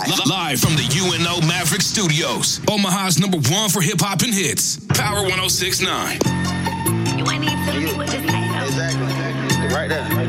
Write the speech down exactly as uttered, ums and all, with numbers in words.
Live. Live from the U N O Maverick Studios. Omaha's number one for hip-hop and hits. Power one oh six point nine. You ain't even feeling me with this. Exactly. Right there.